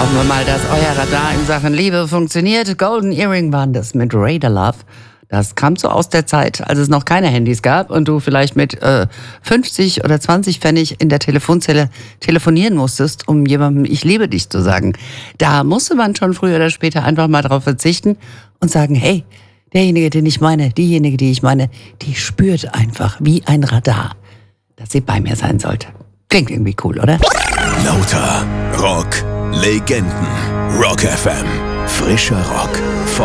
Hoffen wir mal, dass euer Radar in Sachen Liebe funktioniert. Golden Earring waren das mit Radar Love. Das kam so aus der Zeit, als es noch keine Handys gab und du vielleicht mit 50 oder 20 Pfennig in der Telefonzelle telefonieren musstest, um jemandem "Ich liebe dich" zu sagen. Da musste man schon früher oder später einfach mal drauf verzichten und sagen, hey, derjenige, den ich meine, diejenige, die ich meine, die spürt einfach wie ein Radar, dass sie bei mir sein sollte. Klingt irgendwie cool, oder? Lauter Rock, Legenden, Rock FM, frischer Rock.